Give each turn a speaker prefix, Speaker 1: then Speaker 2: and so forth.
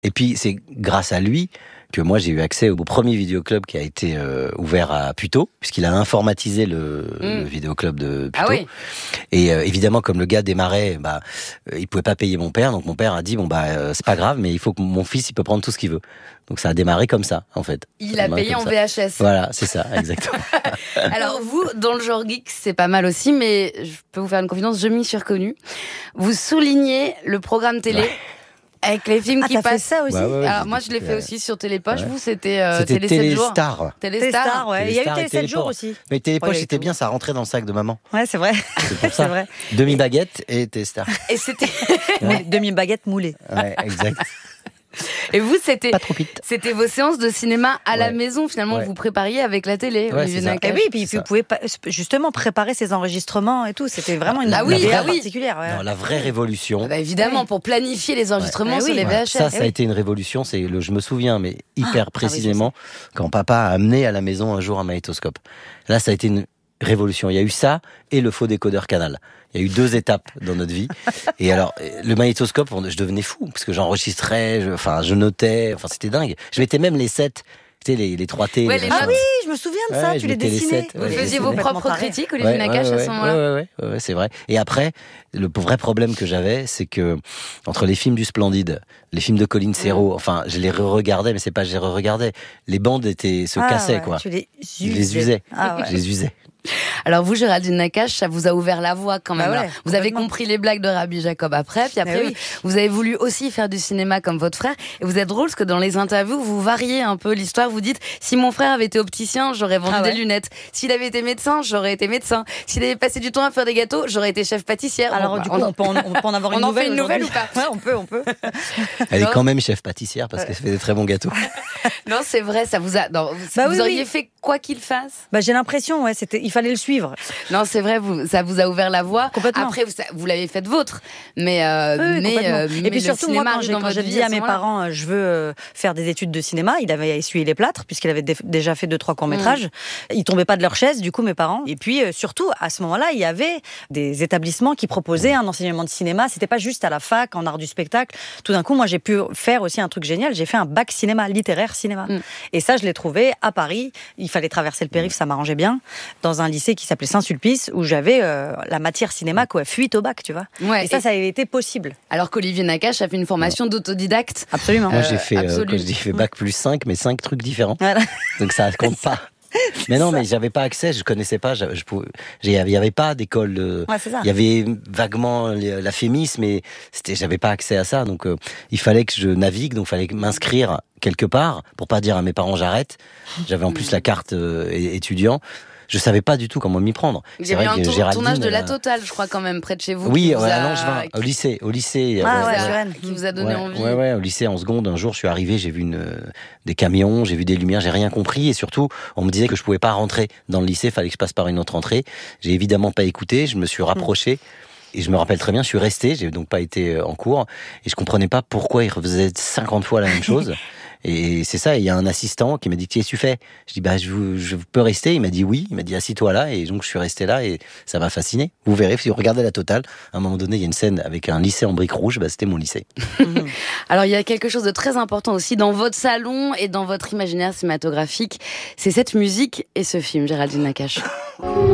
Speaker 1: Et puis c'est grâce à lui que moi j'ai eu accès au premier vidéoclub qui a été ouvert à Puteaux, puisqu'il a informatisé le vidéoclub de Puteaux.
Speaker 2: Ah oui.
Speaker 1: Et évidemment, comme le gars démarrait, il pouvait pas payer mon père, donc mon père a dit c'est pas grave, mais il faut que mon fils il peut prendre tout ce qu'il veut. Donc ça a démarré comme ça, en fait.
Speaker 2: Il a payé en VHS.
Speaker 1: Voilà, c'est ça, exactement.
Speaker 2: Alors vous, dans le genre geek, c'est pas mal aussi, mais je peux vous faire une confidence, je m'y suis reconnue. Vous soulignez le programme télé. Ouais. Avec les films qui
Speaker 3: t'as
Speaker 2: passent.
Speaker 3: fait ça aussi.
Speaker 1: Ouais,
Speaker 2: alors moi je l'ai fait aussi sur Télépoche. Ouais. Vous c'était
Speaker 1: Télé 7 jours.
Speaker 3: Téléstar, ouais. Il y a eu Télé 7 jours aussi.
Speaker 1: Mais Télépoche c'était bien, ça rentrait dans le sac de maman.
Speaker 3: Ouais, c'est vrai.
Speaker 1: C'est pour ça.
Speaker 3: Vrai.
Speaker 1: Demi-baguette et Téléstar.
Speaker 2: Et c'était
Speaker 3: demi-baguette moulée.
Speaker 1: Ouais, exact.
Speaker 2: Et vous, c'était
Speaker 1: pas trop vite.
Speaker 2: C'était vos séances de cinéma à la maison, finalement, vous prépariez avec la télé.
Speaker 1: Olivier
Speaker 3: Nakache. Et oui, puis vous pouvez justement préparer ces enregistrements et tout. C'était vraiment une particulière. Ouais.
Speaker 1: Non, la vraie révolution.
Speaker 2: Évidemment, pour planifier les enregistrements sur les VHS.
Speaker 1: Ça a été une révolution. Je me souviens, mais hyper précisément, quand papa a amené à la maison un jour un magnétoscope. Là, ça a été une révolution. Il y a eu ça et le faux décodeur Canal. Il y a eu 2 étapes dans notre vie. Et alors, le magnétoscope, je devenais fou, parce que j'enregistrais, je notais, c'était dingue. Je mettais même les 7, tu sais, les 3T.
Speaker 2: Ouais,
Speaker 3: ah oui, je me souviens de ça, tu les dessinais.
Speaker 2: Vous faisiez vos propres critiques, Olivier Nakache, à ce moment-là.
Speaker 1: Ouais, c'est vrai. Et après, le vrai problème que j'avais, c'est que, entre les films du Splendide, les films de Colin Serrault, je les re-regardais, mais c'est pas que je les re-regardais. Les bandes se cassaient, quoi.
Speaker 3: Tu les
Speaker 1: usais. Je les usais. Je les usais.
Speaker 2: Alors vous, Géraldine Nakache, ça vous a ouvert la voie quand même. Vous avez compris les blagues de Rabbi Jacob après, puis après vous avez voulu aussi faire du cinéma comme votre frère. Et vous êtes drôle parce que dans les interviews, vous variez un peu l'histoire. Vous dites, si mon frère avait été opticien, j'aurais vendu des lunettes. S'il avait été médecin, j'aurais été médecin. S'il avait passé du temps à faire des gâteaux, j'aurais été chef pâtissière.
Speaker 3: Alors du coup, on peut en avoir une nouvelle.
Speaker 2: On en fait une nouvelle ou pas?
Speaker 3: Ouais, on peut.
Speaker 1: Elle est quand même chef pâtissière parce qu'elle fait des très bons gâteaux.
Speaker 2: Non, c'est vrai, ça vous a. Vous auriez fait quoi qu'il fasse?
Speaker 3: J'ai l'impression, il fallait le suivre.
Speaker 2: Non, c'est vrai, ça vous a ouvert la voie.
Speaker 3: Complètement.
Speaker 2: Après, vous l'avez fait de vôtre. Mais
Speaker 3: et puis surtout, moi, quand j'ai dit à mes parents, je veux faire des études de cinéma, il avait essuyé les plâtres, puisqu'il avait déjà fait 2-3 courts-métrages. Ils tombaient pas de leur chaise, du coup, mes parents. Et puis, surtout, à ce moment-là, il y avait des établissements qui proposaient un enseignement de cinéma. C'était pas juste à la fac, en art du spectacle. Tout d'un coup, moi, j'ai pu faire aussi un truc génial. J'ai fait un bac cinéma, littéraire cinéma. Et ça, je l'ai trouvé à Paris. Il fallait traverser le périph', ça m'arrangeait bien. Dans un lycée qui s'appelait Saint-Sulpice, où j'avais la matière cinéma, fuite au bac, tu vois.
Speaker 2: Ouais,
Speaker 3: et ça avait été possible.
Speaker 2: Alors qu'Olivier Nakache a fait une formation d'autodidacte.
Speaker 3: Absolument.
Speaker 1: Moi, j'ai fait bac plus 5, mais 5 trucs différents. Voilà. Donc ça compte pas. Mais non, mais j'avais pas accès, je connaissais pas, il y avait pas d'école. Il y avait vaguement la Fémis, mais j'avais pas accès à ça, donc il fallait que je navigue, donc il fallait m'inscrire quelque part pour pas dire à mes parents j'arrête. J'avais en plus la carte étudiant. Je savais pas du tout comment m'y prendre.
Speaker 2: Il y avait un tournage de La Totale, je crois, quand même, près de chez vous.
Speaker 1: Oui, à Langevin, au lycée.
Speaker 2: Qui vous a donné envie.
Speaker 1: Ouais, au lycée, en seconde, un jour, je suis arrivé, j'ai vu des camions, j'ai vu des lumières, j'ai rien compris, et surtout, on me disait que je pouvais pas rentrer dans le lycée, il fallait que je passe par une autre entrée. J'ai évidemment pas écouté, je me suis rapproché. Et je me rappelle très bien, je suis resté, j'ai donc pas été en cours, et je comprenais pas pourquoi ils refaisaient 50 fois la même chose. Et c'est ça, il y a un assistant qui m'a dit, qu'est-ce que tu fais? Je dis, je peux rester. Il m'a dit oui, il m'a dit, assis-toi là, et donc je suis resté là, et ça m'a fasciné. Vous verrez, si vous regardez La Totale, à un moment donné, il y a une scène avec un lycée en briques rouges, c'était mon lycée.
Speaker 2: Alors, il y a quelque chose de très important aussi dans votre salon et dans votre imaginaire cinématographique, c'est cette musique et ce film, Géraldine Nakache.